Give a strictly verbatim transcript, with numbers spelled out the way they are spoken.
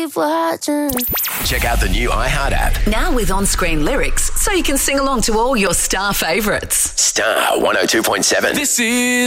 keep watching. Check out the new iHeart app. Now with on-screen lyrics, so you can sing along to all your Star favourites. Star one oh two point seven. This is